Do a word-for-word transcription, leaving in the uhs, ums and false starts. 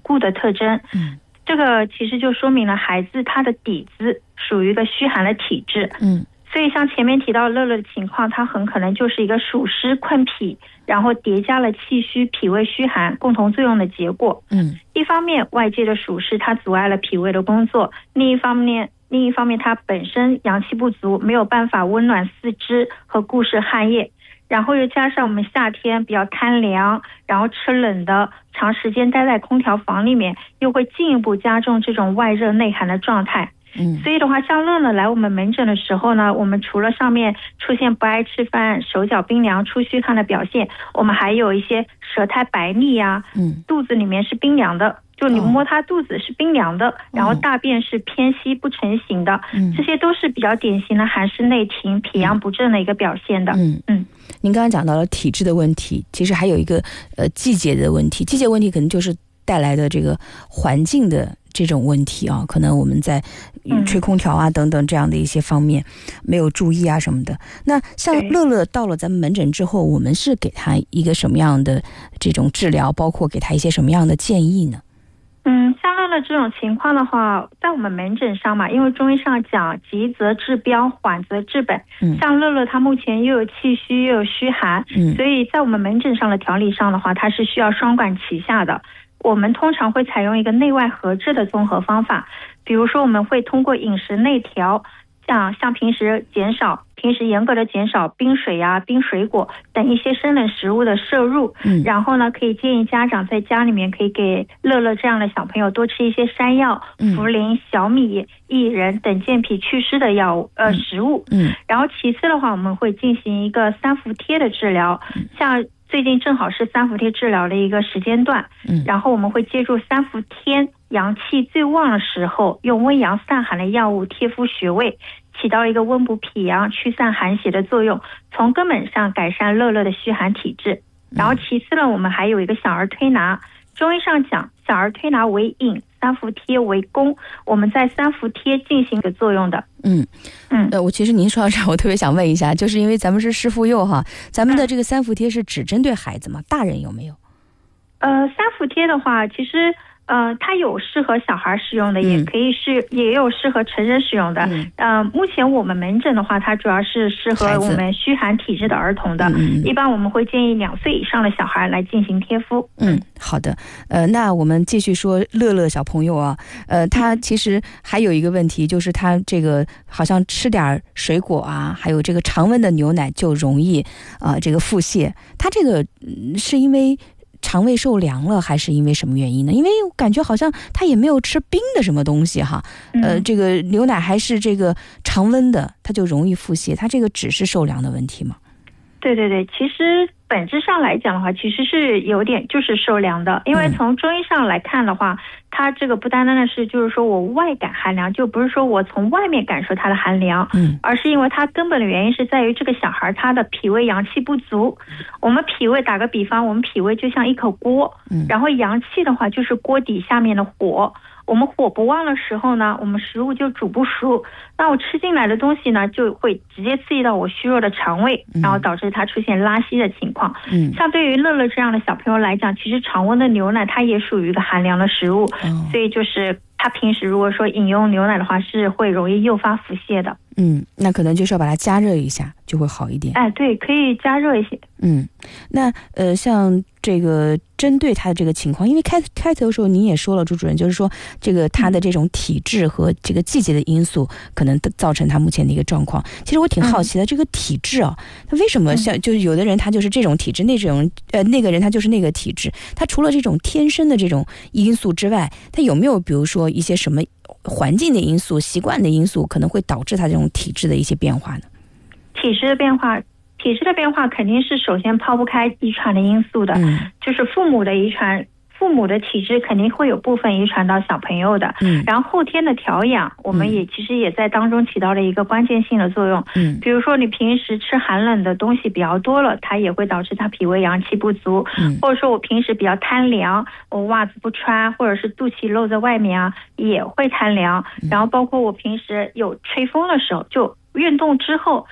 固的特征。 嗯， 这个其实就说明了孩子他的底子属于一个虚寒的体质。 嗯， 所以像前面提到乐乐的情况，它很可能就是一个暑湿困脾，然后叠加了气虚、脾胃虚寒共同作用的结果。 嗯， 一方面外界的暑湿它阻碍了脾胃的工作，另一方面另一方面它本身阳气不足，没有办法温暖四肢和固摄汗液，然后又加上我们夏天比较贪凉，然后吃冷的，长时间待在空调房里面，又会进一步加重这种外热内寒的状态。 嗯， 所以的话，像乐乐来我们门诊的时候呢，我们除了上面出现不爱吃饭、手脚冰凉、出虚汗的表现，我们还有一些舌苔白腻呀、 嗯， 肚子里面是冰凉的，就你摸他肚子是冰凉的，然后大便是偏稀不成形的， 嗯， 这些都是比较典型的寒湿内停、脾阳不振的一个表现的。 嗯嗯，您刚刚讲到了体质的问题，其实还有一个呃季节的问题，季节问题可能就是带来的这个环境的这种问题啊，可能我们在吹空调啊等等这样的一些方面没有注意啊什么的。那像乐乐到了咱们门诊之后，我们是给他一个什么样的这种治疗，包括给他一些什么样的建议呢？ 嗯，像乐乐这种情况的话，在我们门诊上嘛，因为中医上讲急则治标，缓则治本。嗯，像乐乐他目前又有气虚又有虚寒，嗯，所以在我们门诊上的调理上的话，它是需要双管齐下的。我们通常会采用一个内外合治的综合方法，比如说我们会通过饮食内调，像像平时减少平时严格的减少冰水啊、冰水果等一些生冷食物的摄入，嗯，然后呢，可以建议家长在家里面可以给乐乐这样的小朋友多吃一些山药、茯苓、小米、薏仁等健脾祛湿的药物呃食物，嗯，然后其次的话，我们会进行一个三伏贴的治疗，像最近正好是三伏贴治疗的一个时间段，嗯，然后我们会借助三伏天阳气最旺的时候，用温阳散寒的药物贴敷穴位，起到一个温补脾阳、驱散寒邪的作用，从根本上改善乐乐的虚寒体质。然后其次呢，我们还有一个小儿推拿，中医上讲小儿推拿为引，三伏贴为攻，我们在三伏贴进行的作用的。嗯嗯， 呃，我其实您说到这儿，我特别想问一下，就是因为咱们是师妇幼哈，咱们的这个三伏贴是只针对孩子吗？大人有没有？ 呃，三伏贴的话，其实呃，它有适合小孩使用的，嗯、也可以是也有适合成人使用的。嗯、呃，目前我们门诊的话，它主要是适合我们虚寒体质的儿童的。嗯、一般我们会建议两岁以上的小孩来进行贴敷。 嗯，好的。呃，那我们继续说乐乐小朋友啊，呃，他其实还有一个问题，就是他这个好像吃点水果啊，还有这个常温的牛奶就容易啊、呃、这个腹泻。他这个、嗯、是因为肠胃受凉了，还是因为什么原因呢？因为我感觉好像他也没有吃冰的什么东西哈，呃，这个牛奶还是这个常温的，他就容易腹泻。他这个只是受凉的问题吗？ 对对对，其实本质上来讲的话，其实是有点就是受凉的，因为从中医上来看的话，它这个不单单的是就是说我外感寒凉，就不是说我从外面感受它的寒凉，嗯，而是因为它根本的原因是在于这个小孩他的脾胃阳气不足。我们脾胃打个比方，我们脾胃就像一口锅，嗯，然后阳气的话就是锅底下面的火。我们火不旺的时候呢，我们食物就煮不熟，那我吃进来的东西呢，就会直接刺激到我虚弱的肠胃，然后导致它出现拉稀的情况。嗯，像对于乐乐这样的小朋友来讲，其实常温的牛奶它也属于一个寒凉的食物，嗯、所以就是他平时如果说饮用牛奶的话，是会容易诱发腹泻的。 嗯，那可能就是要把它加热一下，就会好一点。 哎，对，可以加热一些。 嗯，那呃，像这个针对他的这个情况，因为开开头的时候您也说了，朱主任，就是说这个他的这种体质和这个季节的因素，可能造成他目前的一个状况。其实我挺好奇的，嗯、这个体质啊，他为什么像就是有的人他就是这种体质，那种呃那个人他就是那个体质，他除了这种天生的这种因素之外，他有没有比如说一些什么环境的因素、习惯的因素，可能会导致他这种体质的一些变化呢？ 体质的变化，体质的变化肯定是首先抛不开遗传的因素的，嗯、就是父母的遗传，父母的体质肯定会有部分遗传到小朋友的。嗯，然后后天的调养，我们也其实也在当中起到了一个关键性的作用。嗯，比如说你平时吃寒冷的东西比较多了，它也会导致它脾胃阳气不足。嗯，或者说我平时比较贪凉，我袜子不穿，或者是肚脐露在外面啊，也会贪凉。然后包括我平时有吹风的时候，就运动之后